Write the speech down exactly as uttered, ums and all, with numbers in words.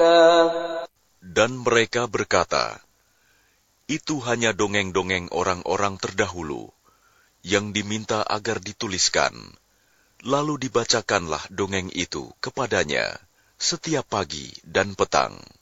Dan mereka berkata, itu hanya dongeng-dongeng orang-orang terdahulu, yang diminta agar dituliskan, lalu dibacakanlah dongeng itu kepadanya setiap pagi dan petang.